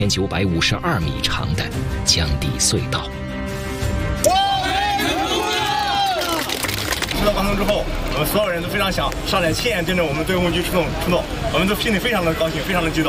1952米长的江底隧道。 收到钢通之后，我们所有人都非常想上来亲眼见证我们队伍军出动，我们都心里非常的高兴，非常的激动。